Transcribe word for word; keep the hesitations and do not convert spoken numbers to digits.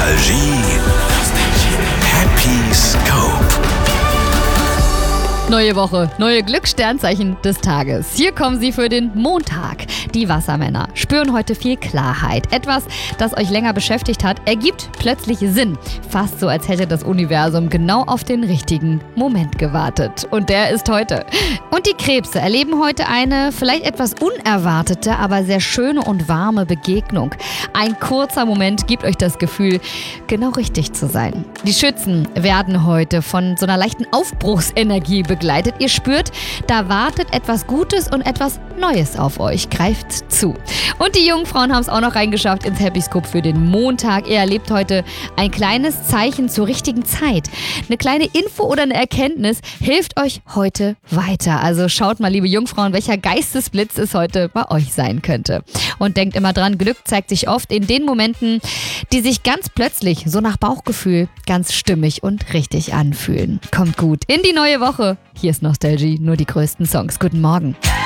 Nostalgie. Happy Scope. Neue Woche, neue Glückssternzeichen des Tages. Hier kommen sie für den Montag. Die Wassermänner spüren heute viel Klarheit. Etwas, das euch länger beschäftigt hat, ergibt plötzlich Sinn. Fast so, als hätte das Universum genau auf den richtigen Moment gewartet. Und der ist heute. Und die Krebse erleben heute eine vielleicht etwas unerwartete, aber sehr schöne und warme Begegnung. Ein kurzer Moment gibt euch das Gefühl, genau richtig zu sein. Die Schützen werden heute von so einer leichten Aufbruchsenergie begleitet. Ihr spürt, da wartet etwas Gutes und etwas Neues auf euch. Greift zu. Und die Jungfrauen haben es auch noch reingeschafft ins Happy Scope für den Montag. Ihr erlebt heute ein kleines Zeichen zur richtigen Zeit. Eine kleine Info oder eine Erkenntnis hilft euch heute weiter. Also schaut mal, liebe Jungfrauen, welcher Geistesblitz es heute bei euch sein könnte. Und denkt immer dran, Glück zeigt sich oft in den Momenten, die sich ganz plötzlich, so nach Bauchgefühl, ganz stimmig und richtig anfühlen. Kommt gut in die neue Woche. Hier ist Nostalgie, nur die größten Songs. Guten Morgen.